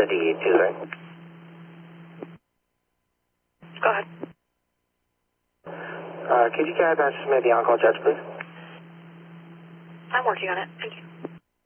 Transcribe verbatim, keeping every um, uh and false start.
City two three. Go ahead. Uh, could you guys estimate the on-call judge, please? I'm working on it. Thank you.